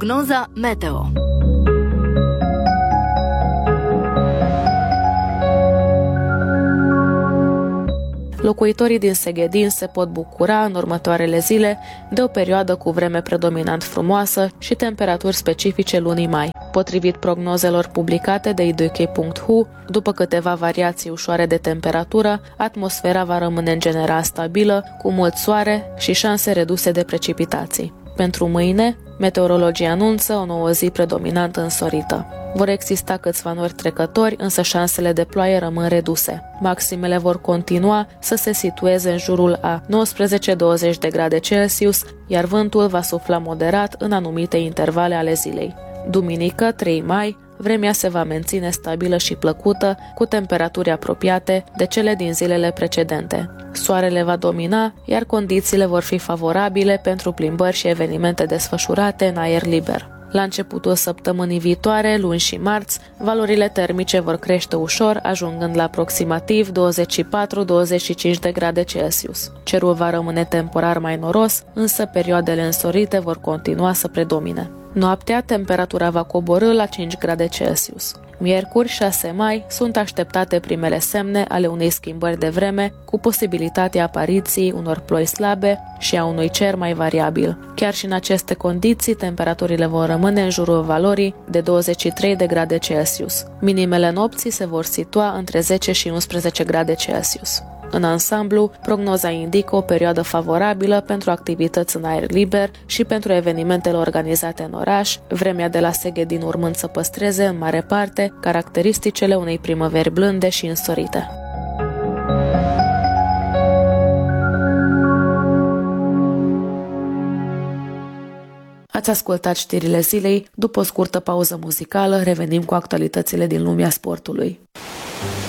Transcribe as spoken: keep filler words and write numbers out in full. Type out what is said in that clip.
Prognoza meteo. Locuitorii din Seghedin se pot bucura în următoarele zile de o perioadă cu vreme predominant frumoasă și temperaturi specifice lunii mai. Potrivit prognozelor publicate de idk punct h u, după câteva variații ușoare de temperatură, atmosfera va rămâne în general stabilă, cu mult soare și șanse reduse de precipitații. Pentru mâine, meteorologii anunță o nouă zi predominant însorită. Vor exista câțiva nori trecători, însă șansele de ploaie rămân reduse. Maximele vor continua să se situeze în jurul a nouăsprezece douăzeci de grade Celsius, iar vântul va sufla moderat în anumite intervale ale zilei. Duminică, trei mai, vremea se va menține stabilă și plăcută, cu temperaturi apropiate de cele din zilele precedente. Soarele va domina, iar condițiile vor fi favorabile pentru plimbări și evenimente desfășurate în aer liber. La începutul săptămânii viitoare, luni și marți, valorile termice vor crește ușor, ajungând la aproximativ douăzeci și patru douăzeci și cinci de grade Celsius. Cerul va rămâne temporar mai noros, însă perioadele însorite vor continua să predomine. Noaptea, temperatura va coborî la cinci grade Celsius. Miercuri, șase mai, sunt așteptate primele semne ale unei schimbări de vreme, cu posibilitatea apariției unor ploi slabe și a unui cer mai variabil. Chiar și în aceste condiții, temperaturile vor rămâne în jurul valorii de douăzeci și trei de grade Celsius. Minimele nopții se vor situa între zece și unsprezece grade Celsius. În ansamblu, prognoza indică o perioadă favorabilă pentru activități în aer liber și pentru evenimentele organizate în oraș, vremea de la Seghedin urmând să păstreze în mare parte caracteristicile unei primăveri blânde și însorite. Ați ascultat știrile zilei. După o scurtă pauză muzicală, revenim cu actualitățile din lumea sportului.